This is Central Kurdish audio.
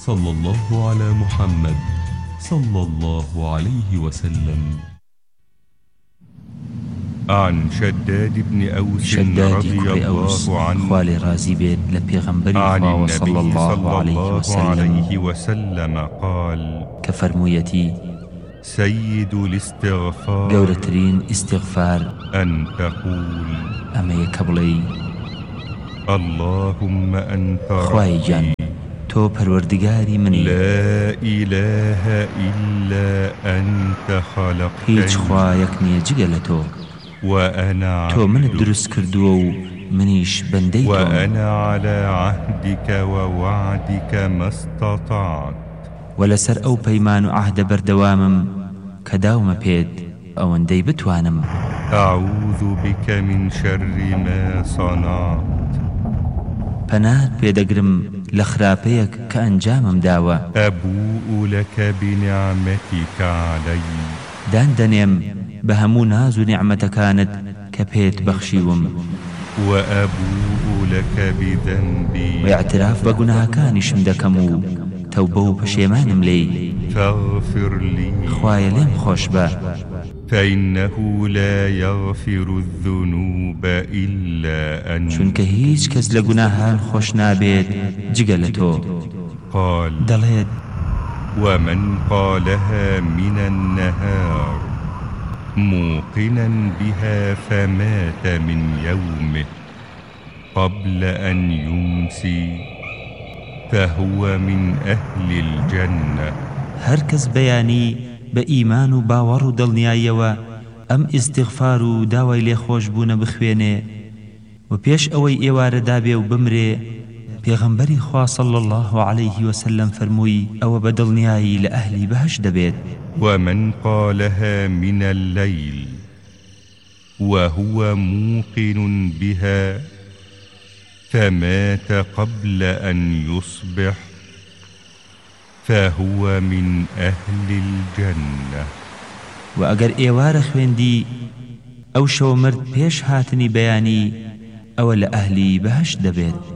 صلى الله على محمد صلى الله عليه وسلم. عن شداد بن أوس رضي الله عنه خوالي رازي بيت لبيغمبري عن النبي صلى الله عليه وسلم قال: كفرمويتي سيد الاستغفار قولترين استغفار أن تقول: أما يكبلي اللهم أنت خواهي جان تو پروردگاري مني لا إله إلا أنت خلقتني هيج خواهيك نيجيلتو وأنا تو من عبدك الدرس كردو منيش بنديتو وأنا على عهدك ووعدك ما استطعت ولسر أو بيمان عهد بردوامم كداوم بيد أو اندي بتوانم أعوذ بك من شر ما صنعت پنات پێدەگرم لە خراپەیەک کە ئەنجامم داوە أبوء لك بنعمتك علي داندەنێم بە هەموو ناز و نیعمەتەکانت کە پێت بەخشیوم وأبوء لك بذنبي واعتراف بە گوناهەکانیشم دەکەم و تەوبە و پەشێمانم لێی فاغفر لي خوایە لێم خۆش بە فإنه لا يغفر الذنوب إلا أنت چونکە هیچ کەس لە گوناهان خۆش نابێت جگە لە تۆ قال: دەڵێت ومن قالها من النهار موقنا بها فمات من يومه قبل أن يمسي فهو من أهل الجنة. هەر کەس بەیانی بە ئیمان و باوەڕ و دڵنیاییەوە ئەم ئیستیغفار و داوای لێخۆشبوونە بخوێنێ و پێش ئەوەی ئێوارە دابێ و بمرێ پێغەمبەری خوا صلی الله عليه وسلم فەرمووی ئەوە بە دڵنیایی لە ئەهلی بەهەشت دەبێت. ومن قالها من الليل وهو موقن بها فمات قبل أن يصبح فهو من أهل الجنة. وأجر إيوار خويندي أو شو مرد بيش هاتني بياني أو لأهلي بهش دبيت.